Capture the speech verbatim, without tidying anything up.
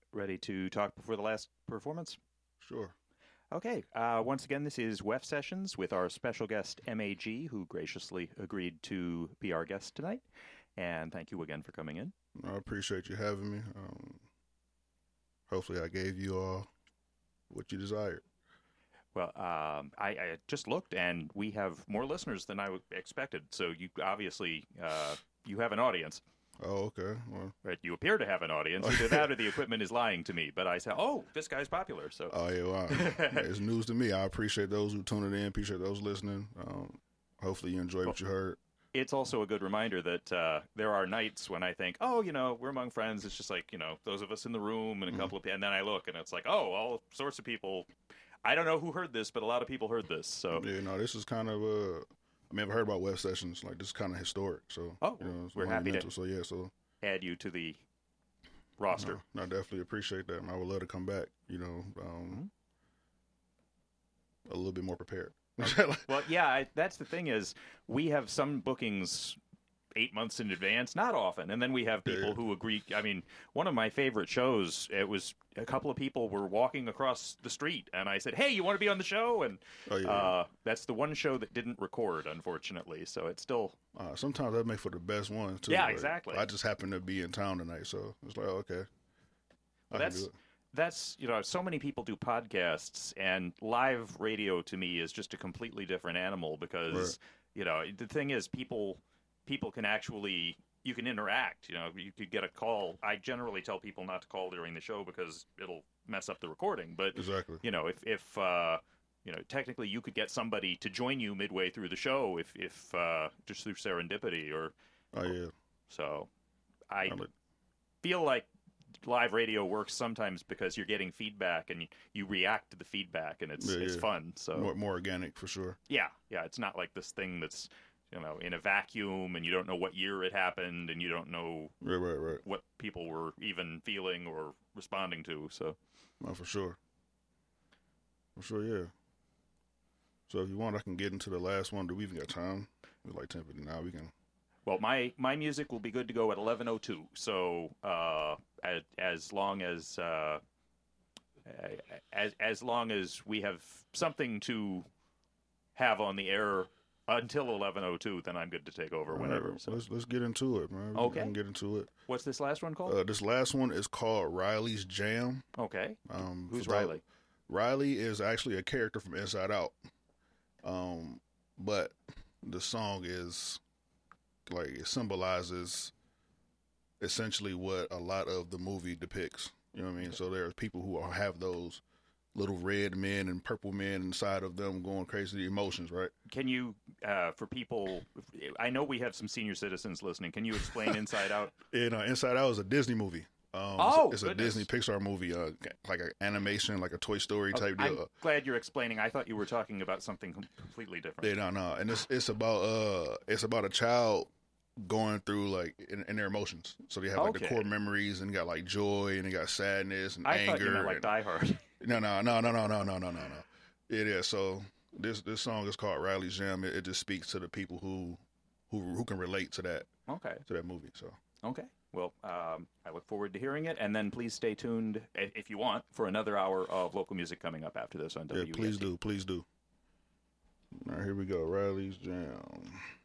ready to talk before the last performance? Sure. Okay. Uh, once again, this is W E F Sessions with our special guest, M A G, who graciously agreed to be our guest tonight. And thank you again for coming in. I appreciate you having me. Um, hopefully I gave you all what you desired. Well, um, I, I just looked, and we have more listeners than I expected. So you obviously uh, you have an audience. Oh, okay. Well, Right, you appear to have an audience. Either that or the equipment is lying to me. But I said, oh, this guy's popular. So, oh, yeah, wow. It's news to me. I appreciate those who tuned in, appreciate those listening. Um, hopefully you enjoyed what you heard. It's also a good reminder that uh, there are nights when I think, oh, you know, we're among friends. It's just like, you know, those of us in the room and a Mm-hmm. couple of people. And then I look, and it's like, oh, all sorts of people. I don't know who heard this, but a lot of people heard this. So, Yeah, no, this is kind of, uh, I mean, I've heard about W E F Sessions. Like, this is kind of historic. So, Oh, you know, it's we're happy to- monumental. So, yeah, so. add you to the roster. No, I definitely appreciate that. And I would love to come back, you know, um, a little bit more prepared. Well, yeah, I, that's the thing is we have some bookings eight months in advance, not often, and then we have people Yeah. who agree. I mean, one of my favorite shows, it was a couple of people were walking across the street, and I said, "Hey, you want to be on the show?" And Oh, yeah. uh, that's the one show that didn't record, unfortunately. So it's still Uh, sometimes that make for the best ones too. Yeah, Like, exactly. I just happened to be in town tonight, so it's like, oh, okay. I Well, can that's do it. that's you know, so many people do podcasts, and live radio to me is just a completely different animal because Right. you know the thing is people people can actually you can interact. You know, you could get a call. I generally tell people not to call during the show because it'll mess up the recording. But Exactly. you know, if if uh, you know, technically you could get somebody to join you midway through the show if if uh, just through serendipity or Oh yeah. so. I I like- feel like live radio works sometimes because you're getting feedback and you, you react to the feedback and it's Yeah, it's yeah. fun. So more, more organic for sure. yeah, yeah, it's not like this thing that's you know in a vacuum and you don't know what year it happened and you don't know Right, right, right. what people were even feeling or responding to. So No, for sure. For sure, yeah. So if you want, I can get into the last one. Do we even got time? It's like ten fifty now. We can. well, my my music will be good to go at eleven oh two. So uh, as, as long as uh, as as long as we have something to have on the air until eleven oh two, then I'm good to take over All whenever. right, So. let's let's get into it, man. We Okay. can get into it. What's this last one called? Uh, this last one is called Riley's Jam. okay. Um, Who's for those- Riley? Riley is actually a character from Inside Out. Um, but the song is like it symbolizes essentially what a lot of the movie depicts. You know what I mean? So there are people who are, have those little red men and purple men inside of them going crazy emotions, right? Can you, uh, for people, I know we have some senior citizens listening. Can you explain Inside Out? And uh, Inside Out is a Disney movie. Um, Oh, it's a, it's a goodness. Disney Pixar movie, uh, like an animation, like a Toy Story type I'm deal. glad you're explaining. I thought you were talking about something com- completely different. Yeah, no, no, and it's it's about uh, it's about a child going through like in, in their emotions. So they have like the Okay. core memories, and you got like joy, and you got sadness and I anger. thought you meant like and- Die Hard. No, no, no, no, no, no, no, no, no, no. It is. So this this song is called Riley's Jam. It, it just speaks to the people who who who can relate to that Okay. to that movie. So Okay. Well, um, I look forward to hearing it, and then please stay tuned i- if you want for another hour of local music coming up after this on yeah, W E S T. please do, please do. All right, here we go. Riley's Jam.